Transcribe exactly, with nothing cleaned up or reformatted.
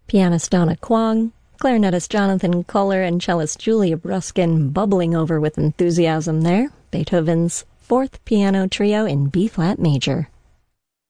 Pianist Donna Kwong, clarinetist Jonathan Kohler, and cellist Julia Bruskin bubbling over with enthusiasm there. Beethoven's Fourth Piano Trio in B-flat major.